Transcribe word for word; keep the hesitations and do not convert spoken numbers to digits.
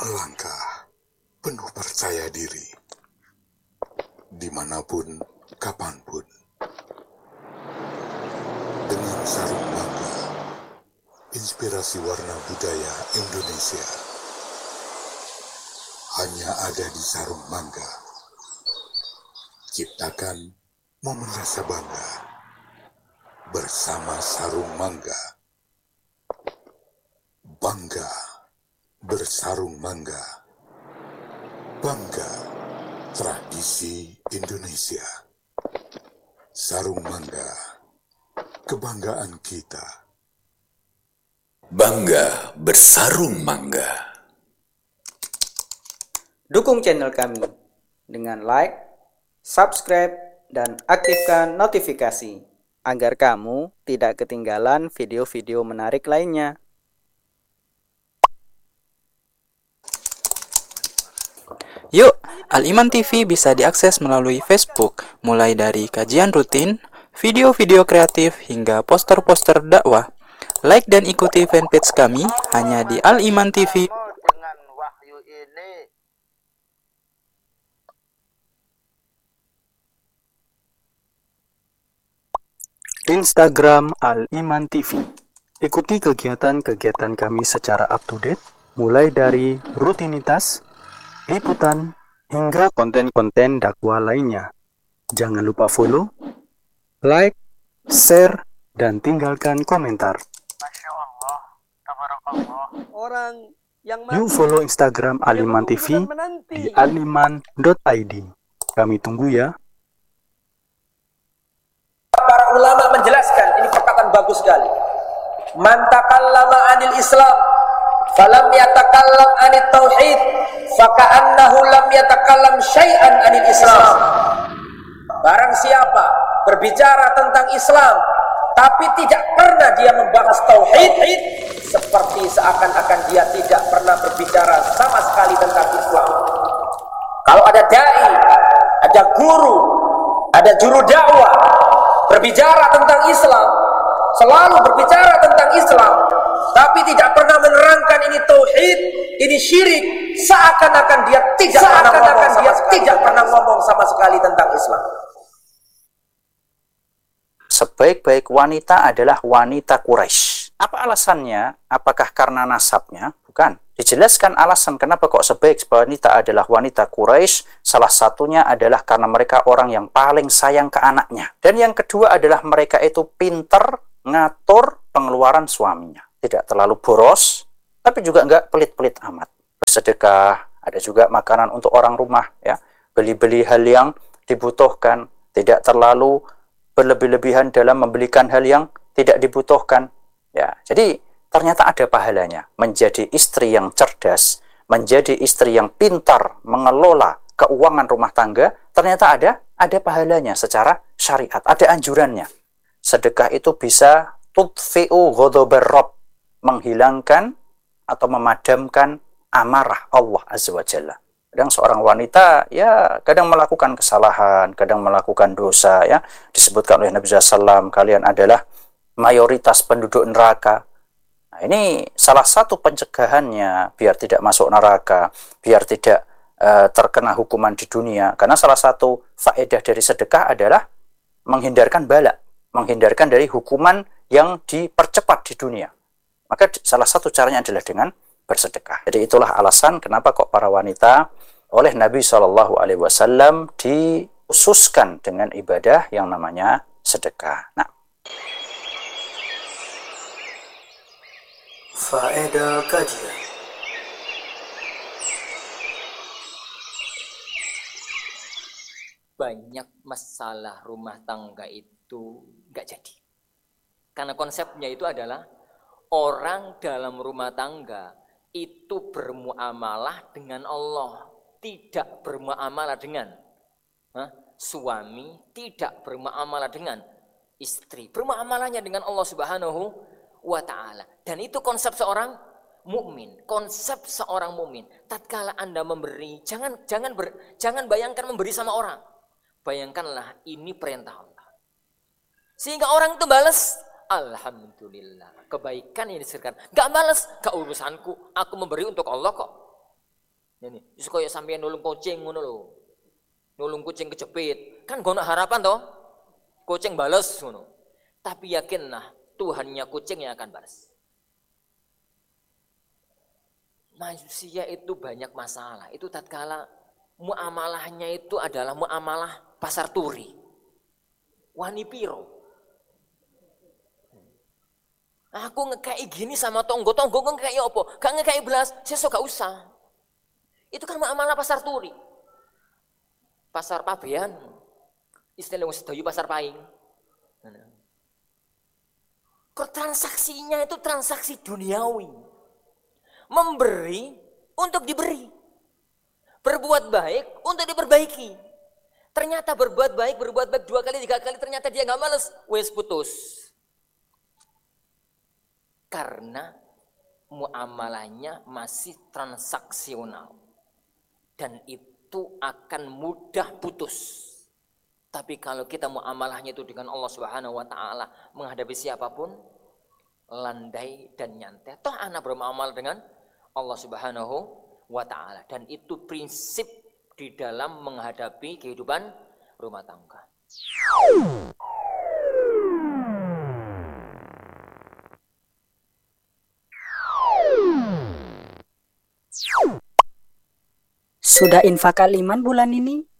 melangkah penuh percaya diri, dimanapun, kapanpun. Dengan sarung mangga, inspirasi warna budaya Indonesia hanya ada di sarung mangga. Ciptakan momen rasa bangga bersama sarung mangga. Bangga bersarung mangga. Bangga tradisi Indonesia. Sarung mangga, kebanggaan kita. Bangga bersarung mangga. Dukung channel kami dengan like, subscribe, dan aktifkan notifikasi agar kamu tidak ketinggalan video-video menarik lainnya. Yuk, Al-Iman T V bisa diakses melalui Facebook, mulai dari kajian rutin, video-video kreatif, hingga poster-poster dakwah. Like dan ikuti fanpage kami hanya di Al-Iman T V. Dengan wahyu ini, Instagram Al-Iman T V. Ikuti kegiatan-kegiatan kami secara up-to-date, mulai dari rutinitas, liputan, hingga konten-konten dakwah lainnya. Jangan lupa follow, like, share, dan tinggalkan komentar. Masya Allah, tabarakallah. Orang yang Yuk follow Instagram Al-Iman T V di aliman dot i d. Kami tunggu ya. Para ulama menjelaskan, ini perkataan bagus sekali. Man takallama anil Islam falam yatakallam anit tauhid faka'annahu lam yatakallam syai'an anil Islam. Barang siapa berbicara tentang Islam tapi tidak pernah dia membahas tauhid, seperti seakan-akan dia tidak pernah berbicara sama sekali tentang Islam. Kalau ada dai, ada guru, ada juru dakwah berbicara tentang Islam, selalu berbicara tentang Islam, tapi tidak pernah menerangkan ini tauhid, ini syirik, seakan-akan dia tidak pernah ngomong sama dia tidak pernah ngomong sama sekali tentang Islam. Sebaik-baik wanita adalah wanita Quraisy. Apa alasannya? Apakah karena nasabnya? Bukan. Dijelaskan alasan kenapa kok sebaik wanita adalah wanita Quraisy. Salah satunya adalah karena mereka orang yang paling sayang ke anaknya. Dan yang kedua adalah mereka itu pinter ngatur pengeluaran suaminya. Tidak terlalu boros, tapi juga enggak pelit-pelit amat. Bersedekah, ada juga makanan untuk orang rumah, ya. Beli-beli hal yang dibutuhkan, tidak terlalu berlebih-lebihan dalam membelikan hal yang tidak dibutuhkan. Ya, jadi ternyata ada pahalanya. Menjadi istri yang cerdas, menjadi istri yang pintar mengelola keuangan rumah tangga, ternyata ada ada pahalanya secara syariat, ada anjurannya. Sedekah itu bisa tudfi'u ghadabar Rabb, menghilangkan atau memadamkan amarah Allah Azza wa Jalla. Kadang seorang wanita ya kadang melakukan kesalahan, kadang melakukan dosa, ya. Disebutkan oleh Nabi shallallahu alaihi wasallam, kalian adalah mayoritas penduduk neraka. Nah, ini salah satu pencegahannya biar tidak masuk neraka, biar tidak uh, terkena hukuman di dunia. Karena salah satu faedah dari sedekah adalah menghindarkan bala, menghindarkan dari hukuman yang dipercepat di dunia. Maka salah satu caranya adalah dengan bersedekah. Jadi itulah alasan kenapa kok para wanita oleh Nabi shallallahu alaihi wasallam dikhususkan dengan ibadah yang namanya sedekah. Nah, Faedah kajian. banyak masalah rumah tangga itu nggak jadi. Karena konsepnya itu adalah orang dalam rumah tangga itu bermuamalah dengan Allah, tidak bermuamalah dengan huh? suami, tidak bermuamalah dengan istri, bermuamalahnya dengan Allah Subhanahu wa Ta'ala. Dan itu konsep seorang mukmin, konsep seorang mukmin. Tatkala Anda memberi, jangan jangan ber, jangan bayangkan memberi sama orang. Bayangkanlah ini perintah Allah. Sehingga orang itu balas, alhamdulillah, kebaikan yang disediakan. Gak balas, gak urusanku, aku memberi untuk Allah kok. Ini, wis koyo sampeyan nulung kucing ngono lho. Nulung kucing kejepit, kan gono harapan toh. Kucing bales ngono. Tapi yakinlah Tuhannya kucing yang akan balas. Manusia itu banyak masalah. Itu tatkala muamalahnya itu adalah muamalah pasar turi. Wani piro. Aku ngekei gini sama tonggo-tonggo ngekei apa? Gak ngekei belas, sesuk gak usah. Itu kan muamalah pasar turi. Pasar pabean. Istilah wong sedayu pasar paing. Transaksinya itu transaksi duniawi. Memberi untuk diberi. Berbuat baik untuk diperbaiki. Ternyata berbuat baik, berbuat baik dua kali, tiga kali, ternyata dia gak males. Wes putus. Karena muamalahnya masih transaksional. Dan itu akan mudah putus. Tapi kalau kita muamalahnya itu dengan Allah Subhanahu wa taala, menghadapi siapapun landai dan nyantai. Toh anak bermuamalah dengan Allah Subhanahu wa taala, dan itu prinsip di dalam menghadapi kehidupan rumah tangga. Sudah infak kaliman bulan ini?